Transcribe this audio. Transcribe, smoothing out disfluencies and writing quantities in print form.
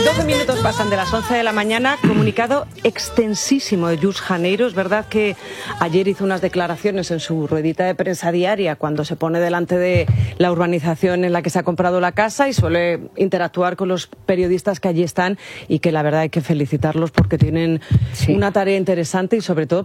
12 minutos pasan de las 11 de la mañana. Comunicado extensísimo de Jus Janeiro. Es verdad que ayer hizo unas declaraciones en su ruedita de prensa diaria cuando se pone delante de la urbanización en la que se ha comprado la casa y suele interactuar con los periodistas que allí están, y que la verdad hay que felicitarlos porque tienen una tarea interesante y sobre todo